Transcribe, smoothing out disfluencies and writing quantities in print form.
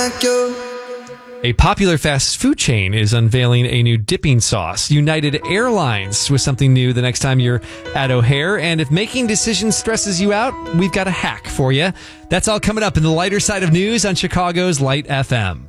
like you. A popular fast food chain is unveiling a new dipping sauce. United Airlines with something new the next time you're at O'Hare. And if making decisions stresses you out, we've got a hack for you. That's all coming up in the lighter side of news on Chicago's Light FM.